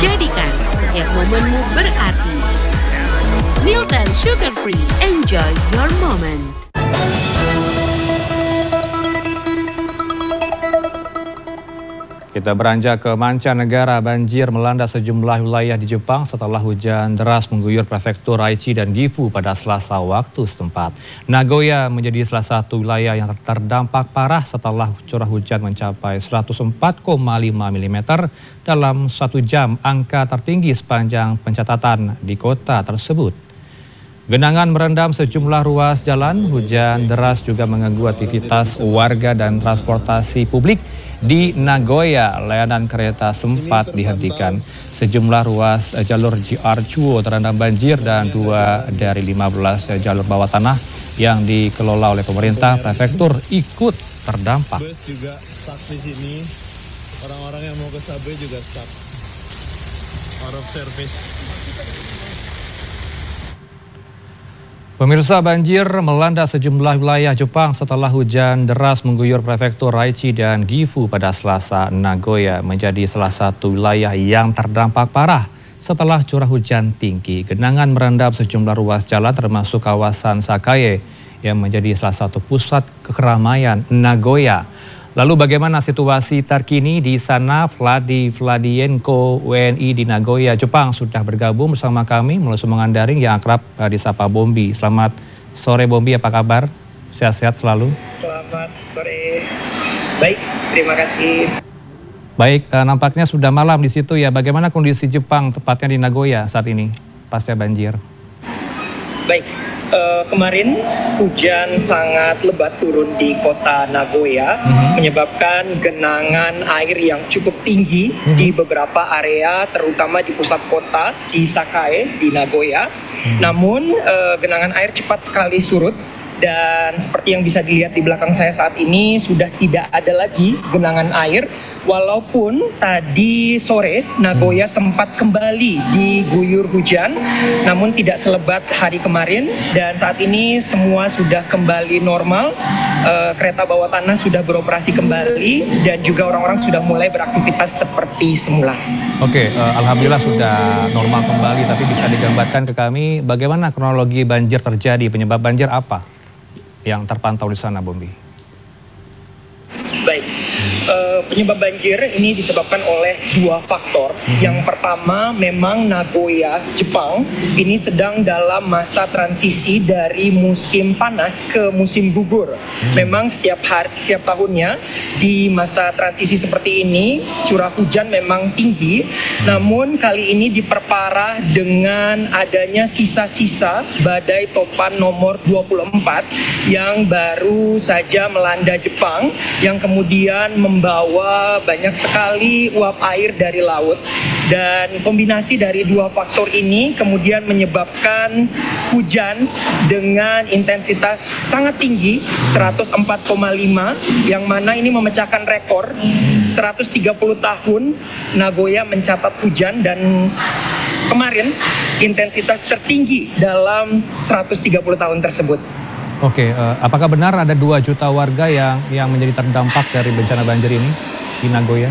Jadikan setiap momenmu berarti. Milten Sugar Free, enjoy your moment. Kita beranjak ke mancanegara. Banjir melanda sejumlah wilayah di Jepang setelah hujan deras mengguyur prefektur Aichi dan Gifu pada Selasa waktu setempat. Nagoya menjadi salah satu wilayah yang terdampak parah setelah curah hujan mencapai 104,5 mm dalam 1 jam, angka tertinggi sepanjang pencatatan di kota tersebut. Genangan merendam sejumlah ruas jalan. Hujan deras juga mengganggu aktivitas warga dan transportasi publik di Nagoya. Layanan kereta sempat dihentikan. Sejumlah ruas jalur JR Chuo terendam banjir dan 2 dari 15 jalur bawah tanah yang dikelola oleh pemerintah prefektur ikut terdampak. Bus juga stuck di sini. Orang-orang yang mau ke Sabe juga stuck. Out of service. Pemirsa, banjir melanda sejumlah wilayah Jepang setelah hujan deras mengguyur prefektur Aichi dan Gifu pada Selasa. Nagoya menjadi salah satu wilayah yang terdampak parah setelah curah hujan tinggi. Genangan merendam sejumlah ruas jalan termasuk kawasan Sakae yang menjadi salah satu pusat keramaian Nagoya. Lalu bagaimana situasi terkini di sana? Vladiyenko, WNI di Nagoya, Jepang, sudah bergabung bersama kami melalui sambungan daring yang akrab disapa Bombi. Selamat sore Bombi, apa kabar? Sehat-sehat selalu? Selamat sore. Baik, terima kasih. Baik, nampaknya sudah malam di situ ya. Bagaimana kondisi Jepang tepatnya di Nagoya saat ini pasca banjir? Baik. Kemarin hujan sangat lebat turun di kota Nagoya, menyebabkan genangan air yang cukup tinggi di beberapa area, terutama di pusat kota di Sakae di Nagoya. Namun genangan air cepat sekali surut. Dan seperti yang bisa dilihat di belakang saya saat ini, sudah tidak ada lagi genangan air. Walaupun tadi sore Nagoya sempat kembali diguyur hujan, namun tidak selebat hari kemarin. Dan saat ini semua sudah kembali normal. Kereta bawah tanah sudah beroperasi kembali dan juga orang-orang sudah mulai beraktivitas seperti semula. Oke, alhamdulillah sudah normal kembali. Tapi bisa digambarkan ke kami bagaimana kronologi banjir terjadi, penyebab banjir apa yang terpantau di sana, Bombi? Baik, penyebab banjir ini disebabkan oleh 2 faktor. Yang pertama, memang Nagoya, Jepang, ini sedang dalam masa transisi dari musim panas ke musim gugur. Memang setiap tahunnya di masa transisi seperti ini, curah hujan memang tinggi. Namun kali ini diperparah dengan adanya sisa-sisa badai topan nomor 24 yang baru saja melanda Jepang, yang kemudian membawa banyak sekali uap air dari laut. Dan kombinasi dari 2 faktor ini kemudian menyebabkan hujan dengan intensitas sangat tinggi, 104,5, yang mana ini memecahkan rekor 130 tahun Nagoya mencatat hujan, dan kemarin intensitas tertinggi dalam 130 tahun tersebut. Oke, apakah benar ada 2 juta warga yang menjadi terdampak dari bencana banjir ini di Nagoya?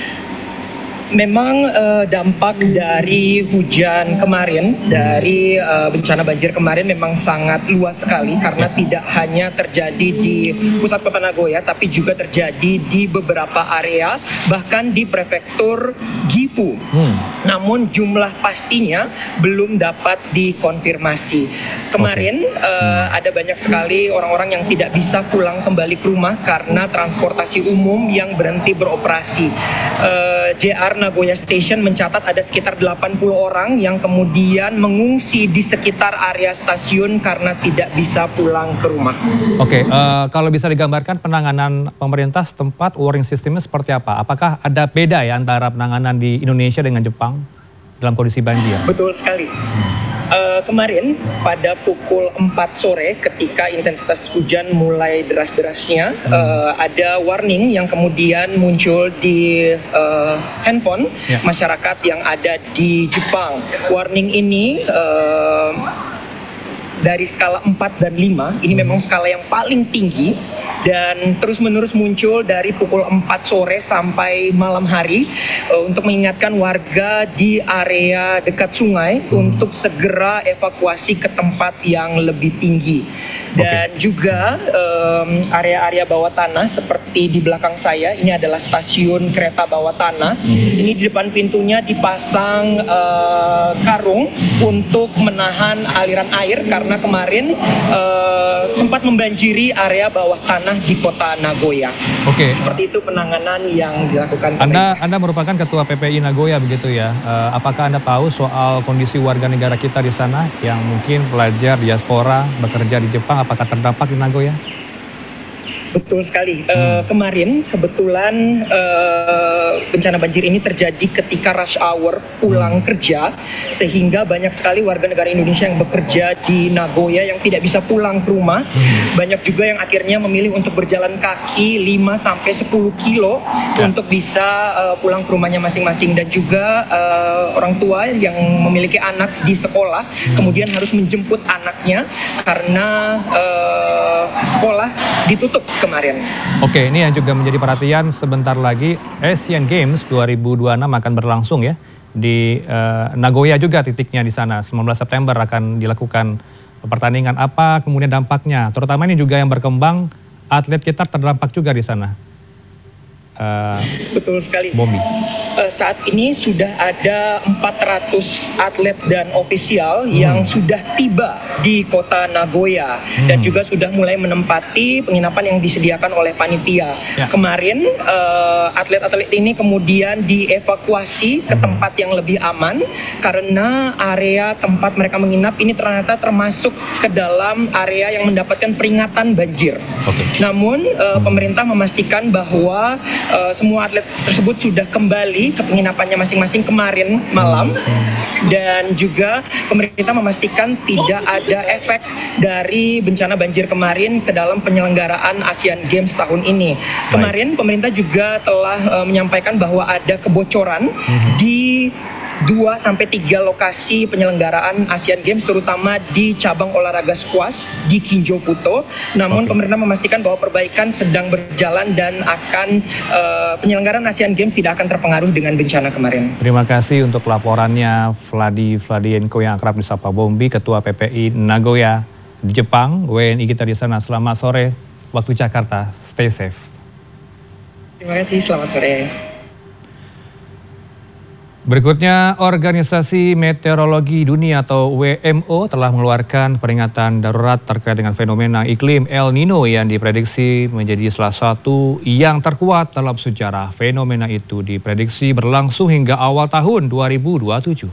Memang dampak dari hujan kemarin, dari bencana banjir kemarin memang sangat luas sekali, karena tidak hanya terjadi di pusat kota Nagoya, tapi juga terjadi di beberapa area, bahkan di prefektur Gifu. Namun jumlah pastinya belum dapat dikonfirmasi. Kemarin ada banyak sekali orang-orang yang tidak bisa pulang kembali ke rumah karena transportasi umum yang berhenti beroperasi. JR Nagoya Station mencatat ada sekitar 80 orang yang kemudian mengungsi di sekitar area stasiun karena tidak bisa pulang ke rumah. Oke, kalau bisa digambarkan penanganan pemerintah setempat, warning systemnya seperti apa? Apakah ada beda ya antara penanganan di Indonesia dengan Jepang dalam kondisi banjir? Betul sekali. Kemarin pada pukul 4 sore ketika intensitas hujan mulai deras-derasnya, ada warning yang kemudian muncul di handphone masyarakat yang ada di Jepang. Warning ini dari skala 4 dan 5. Ini memang skala yang paling tinggi dan terus-menerus muncul dari pukul 4 sore sampai malam hari untuk mengingatkan warga di area dekat sungai untuk segera evakuasi ke tempat yang lebih tinggi. Dan juga area-area bawah tanah seperti di belakang saya, ini adalah stasiun kereta bawah tanah. Ini di depan pintunya dipasang karung untuk menahan aliran air karena kemarin sempat membanjiri area bawah tanah di kota Nagoya. Oke. Seperti itu penanganan yang dilakukan. Anda merupakan ketua PPI Nagoya begitu ya. Apakah Anda tahu soal kondisi warga negara kita di sana yang mungkin pelajar diaspora bekerja di Jepang, apakah terdampak di Nagoya? Betul sekali. Kemarin kebetulan bencana banjir ini terjadi ketika rush hour pulang kerja, sehingga banyak sekali warga negara Indonesia yang bekerja di Nagoya yang tidak bisa pulang ke rumah. Banyak juga yang akhirnya memilih untuk berjalan kaki 5-10 kilo untuk bisa pulang ke rumahnya masing-masing. Dan juga orang tua yang memiliki anak di sekolah kemudian harus menjemput anaknya karena sekolah ditutup kemarin. Oke, ini yang juga menjadi perhatian, sebentar lagi Asian Games 2026 akan berlangsung ya di Nagoya juga titiknya di sana. 19 September akan dilakukan pertandingan. Apa kemudian dampaknya? Terutama ini juga yang berkembang, atlet kita terdampak juga di sana. Betul sekali. Bombi. Saat ini sudah ada 400 atlet dan ofisial yang sudah tiba di kota Nagoya dan juga sudah mulai menempati penginapan yang disediakan oleh panitia. Kemarin atlet-atlet ini kemudian dievakuasi ke tempat yang lebih aman karena area tempat mereka menginap ini ternyata termasuk ke dalam area yang mendapatkan peringatan banjir. Namun pemerintah memastikan bahwa semua atlet tersebut sudah kembali ke penginapannya masing-masing kemarin malam, dan juga pemerintah memastikan tidak ada efek dari bencana banjir kemarin ke dalam penyelenggaraan Asian Games tahun ini. Kemarin pemerintah juga telah menyampaikan bahwa ada kebocoran di 2-3 lokasi penyelenggaraan Asian Games, terutama di cabang olahraga squash di Kinjo Futo. Namun pemerintah memastikan bahwa perbaikan sedang berjalan dan akan penyelenggaraan Asian Games tidak akan terpengaruh dengan bencana kemarin. Terima kasih untuk laporannya Vladienko yang akrab disapa Bombi, Ketua PPI Nagoya di Jepang. WNI kita di sana, selamat sore waktu Jakarta, stay safe. Terima kasih, selamat sore. Berikutnya, Organisasi Meteorologi Dunia atau WMO telah mengeluarkan peringatan darurat terkait dengan fenomena iklim El Nino yang diprediksi menjadi salah satu yang terkuat dalam sejarah. Fenomena itu diprediksi berlangsung hingga awal tahun 2027.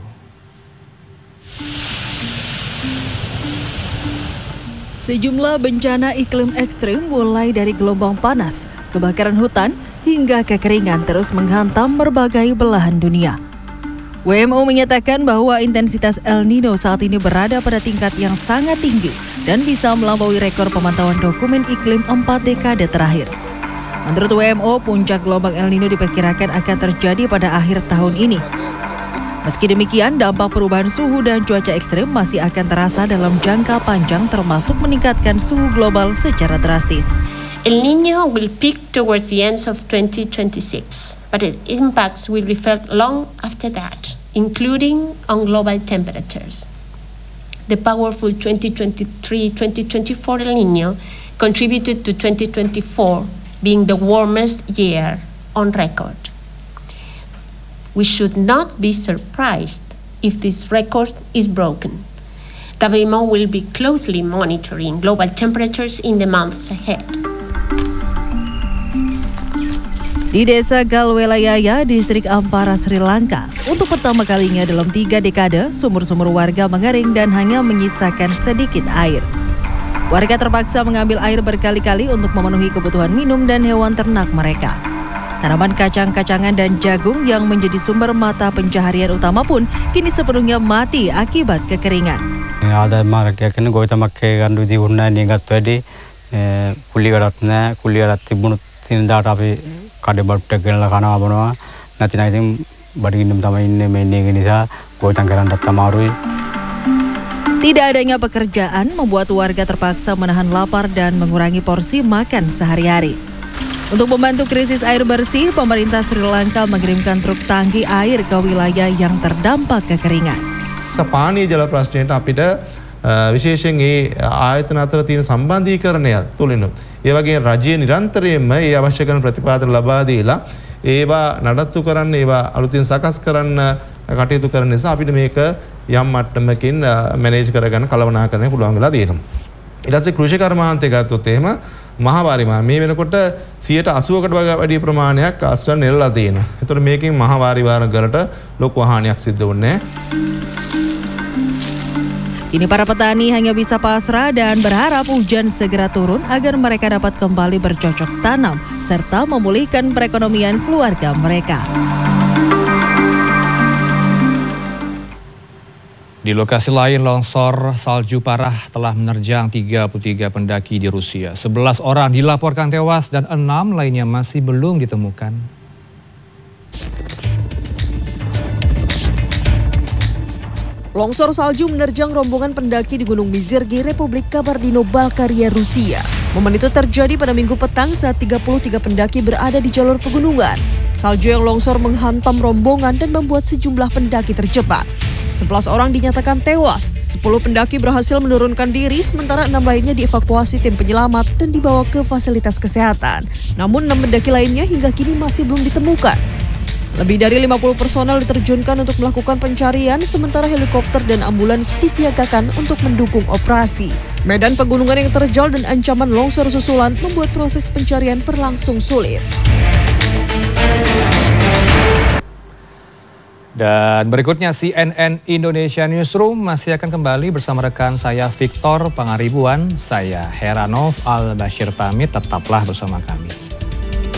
Sejumlah bencana iklim ekstrim mulai dari gelombang panas, kebakaran hutan, hingga kekeringan terus menghantam berbagai belahan dunia. WMO menyatakan bahwa intensitas El Nino saat ini berada pada tingkat yang sangat tinggi dan bisa melampaui rekor pemantauan dokumen iklim 4 dekade terakhir. Menurut WMO, puncak gelombang El Nino diperkirakan akan terjadi pada akhir tahun ini. Meski demikian, dampak perubahan suhu dan cuaca ekstrim masih akan terasa dalam jangka panjang, termasuk meningkatkan suhu global secara drastis. El Niño will peak towards the end of 2026, but its impacts will be felt long after that, including on global temperatures. The powerful 2023-2024 El Niño contributed to 2024 being the warmest year on record. We should not be surprised if this record is broken. WMO will be closely monitoring global temperatures in the months ahead. Di desa Galwelayaya, distrik Ampara, Sri Lanka, untuk pertama kalinya dalam 3 dekade, sumur-sumur warga mengering dan hanya menyisakan sedikit air. Warga terpaksa mengambil air berkali-kali untuk memenuhi kebutuhan minum dan hewan ternak mereka. Tanaman kacang-kacangan dan jagung yang menjadi sumber mata pencaharian utama pun kini sepenuhnya mati akibat kekeringan. Ada marga kan goita makke gandu di urna ningat tadi kuligarat tibun tindak tapi kade bartekel kana abona nanti nanti bagi nem tamai ne meni gini sa goita garan datamaru. Tidak adanya pekerjaan membuat warga terpaksa menahan lapar dan mengurangi porsi makan sehari-hari. Untuk membantu krisis air bersih, pemerintah Sri Lanka mengirimkan truk tangki air ke wilayah yang terdampak kekeringan. පානීය ජල ප්‍රශ්නයට අපිට විශේෂයෙන් ඒ ආයතන අතර තියෙන සම්බන්ධීකරණය තුලිනුත් ඒ වගේ රජයේ නිරන්තරයෙන්ම ඒ අවශ්‍ය කරන ප්‍රතිපාදන ලබා දීලා ඒවා නඩත්තු කරන්න ඒවා අලුතින් සකස් කරන්න කටයුතු කරන නිසා අපිට මේක යම් මට්ටමකින් මැනේජ් කරගන්න කළමනාකරණය පුළුවන් වෙලා තියෙනවා. ඊට පස්සේ කෘෂි කර්මාන්තය ගත්තොත් එහෙම මහවාරි වාහන මේ වෙනකොට 80%කට වැඩි ප්‍රමාණයක් අස්වැන්න නෙලලා තියෙනවා. ඒතකොට මේකෙන් මහවාරි වාහන වලට ලොකු හානියක් සිද්ධ වෙන්නේ නැහැ. Kini para petani hanya bisa pasrah dan berharap hujan segera turun agar mereka dapat kembali bercocok tanam serta memulihkan perekonomian keluarga mereka. Di lokasi lain, longsor salju parah telah menerjang 33 pendaki di Rusia. 11 orang dilaporkan tewas dan 6 lainnya masih belum ditemukan. Longsor salju menerjang rombongan pendaki di Gunung Mizirgi, Republik Kabardino-Balkaria, Rusia. Momen itu terjadi pada Minggu petang saat 33 pendaki berada di jalur pegunungan. Salju yang longsor menghantam rombongan dan membuat sejumlah pendaki terjebak. 11 orang dinyatakan tewas, 10 pendaki berhasil menurunkan diri, sementara 6 lainnya dievakuasi tim penyelamat dan dibawa ke fasilitas kesehatan. Namun 6 pendaki lainnya hingga kini masih belum ditemukan. Lebih dari 50 personel diterjunkan untuk melakukan pencarian, sementara helikopter dan ambulans disiagakan untuk mendukung operasi. Medan pegunungan yang terjal dan ancaman longsor susulan membuat proses pencarian berlangsung sulit. Dan berikutnya CNN Indonesia Newsroom masih akan kembali bersama rekan saya Victor Pangaribuan. Saya Heranov Al-Bashir pamit, tetaplah bersama kami.